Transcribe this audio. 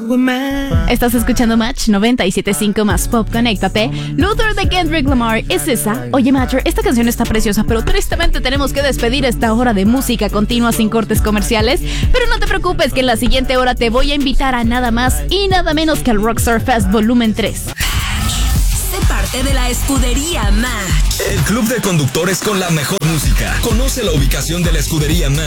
Estás escuchando Match 97.5 más Pop, conéctate. Luther de Kendrick Lamar es esa. Oye, Matcher, esta canción está preciosa, pero tristemente tenemos que despedir esta hora de música continua sin cortes comerciales. Pero no te preocupes, que en la siguiente hora te voy a invitar a nada más y nada menos que al Rockstar Fest Volumen 3. Sé parte de la escudería Match, el club de conductores con la mejor música. Conoce la ubicación de la escudería Match